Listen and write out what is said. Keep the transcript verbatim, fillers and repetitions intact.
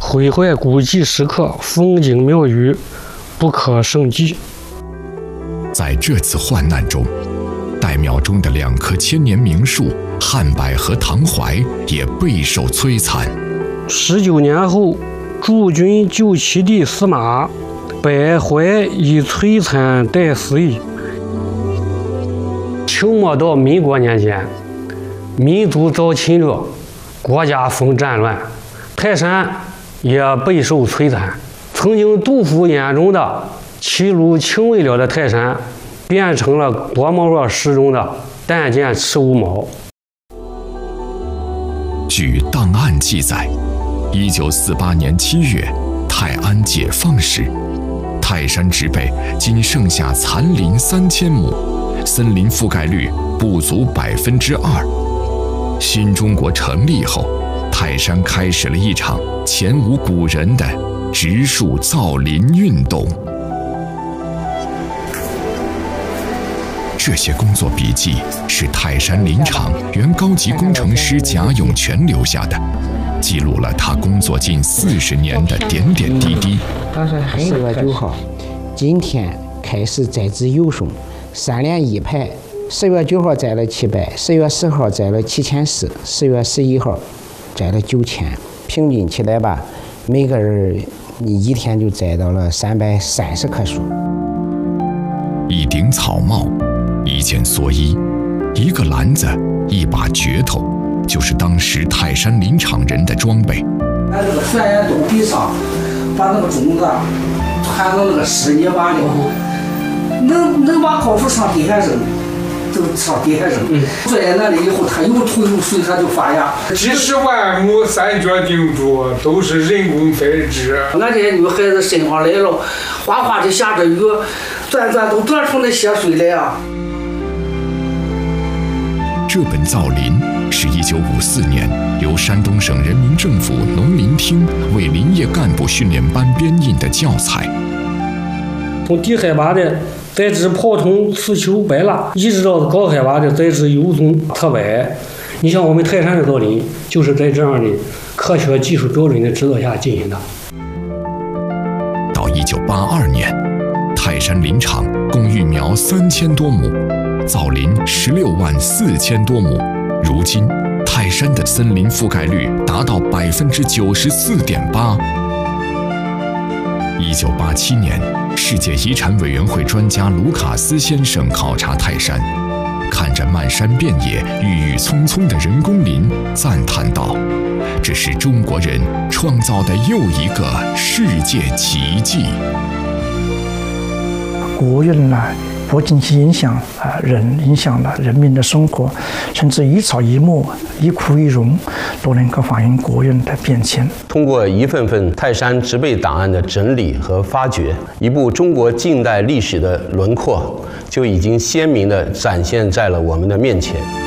毁坏古迹石刻、风景庙宇，不可胜计。 在这次患难中，岱庙中的两棵千年名树汉柏和唐槐也备受摧残。 十九年后，驻军救其弟司马，柏槐已摧残殆死矣。清末到民国年间，民族遭侵略，国家逢战乱，泰山也备受摧残。曾经杜甫眼中的齐鲁清未了的泰山，变成了郭沫若诗中的但见赤乌毛。 据档案记载，一九四八年七月，泰安解放时，泰山植被仅剩下残林三千亩，森林覆盖率不足百分之二。新中国成立后，泰山开始了一场前无古人的植树造林运动。这些工作笔记是泰山林场原高级工程师贾永全留下的，记录了他工作近四十年的点点滴滴。 四月九号，今天开始栽植柚松，三连一排。四月九号栽了七百，四月十号栽了七千四，四月十一号栽了九千。平均起来吧，每个人你一天就栽到了三百三十棵树。 一顶草帽，一件蓑衣，一个篮子，一把镢头，就是当时泰山林场人的装备。 在这个悬崖陡壁上，把那个种子传到那个湿泥巴里，能能把高处上底下扔，就上底下扔。栽在那里以后，它有土有水，它就发芽。 几十万亩三脚定住，都是人工栽植。 俺这些女孩子身上来了，哗哗的下着雨，转转都转出那些水来啊。 这本造林是一九五四年由山东省人民政府农林厅为林业干部训练班编印的教材。 从低海拔的栽植泡桐、刺球、白蜡，一直到高海拔的栽植油松、特柏。你像我们泰山的造林，就是在这样的科学技术标准的指导下进行的。 到一九八二年，泰山林场共育苗三千多亩，造林十六万四千多亩。如今，泰山的森林覆盖率达到百分之九十四点八。一九八七年，世界遗产委员会专家卢卡斯先生考察泰山，看着漫山遍野、郁郁葱葱的人工林，赞叹道：“这是中国人创造的又一个世界奇迹。” 国运呢，不仅仅影响啊人，影响了人民的生活，甚至一草一木、一枯一荣，都能够反映国运的变迁。 通过一份份泰山植被档案的整理和发掘，一部中国近代历史的轮廓就已经鲜明地展现在了我们的面前。